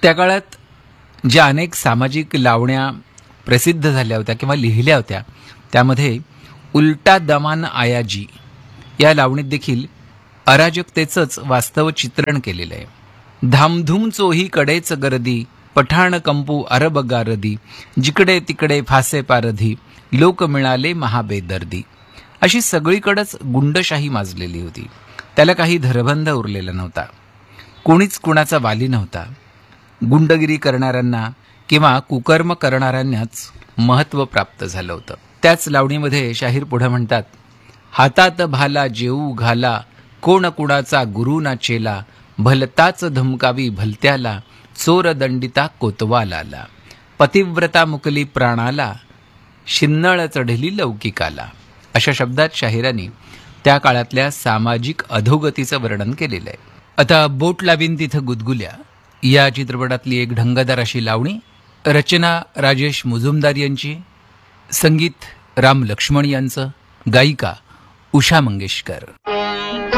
त्या काळात ज्या अनेक सामाजिक लावण्या प्रसिद्ध झाल्या होत्या किंवा लिहिल्या होत्या, त्यामध्ये उलटा दमान आयाजी या लावणीत देखील अराजकतेचंच वास्तव चित्रण केलेलं आहे. धामधूम चोही कडेच गर्दी, पठाण कंपू अरब गारदी, जिकडे तिकडे फासे पारधी, लोक मिळाले महाबेदर्दी. अशी सगळीकडेच गुंडशाही माजलेली होती. त्याला काही धरबंध उरलेला नव्हता. कोणीच कुणाचा वाली नव्हता. गुंडगिरी करणाऱ्यांना किंवा कुकर्म करणाऱ्यांनाच महत्त्व प्राप्त झालं होतं. त्याच लावणीमध्ये शाहीर पुढे म्हणतात, हातात भाला जेऊ घाला, कोण कुणाचा गुरु ना चेला, भलताच धमकावी भलत्याला, चोर दंडिता कोतवालाला, पतिव्रता मुकली प्राणाला, शिन्नळ चढली लौकिकाला. अशा शब्दात शाहिरांनी त्या काळातल्या सामाजिक अधोगतीचं वर्णन केलेलं आहे. आता बोट लावीन तिथं गुदगुल्या या चित्रपटातली एक ढंगदार अशी लावणी, रचना राजेश मुजुमदार यांची, संगीत राम लक्ष्मण यांचं, गायिका उषा मंगेशकर.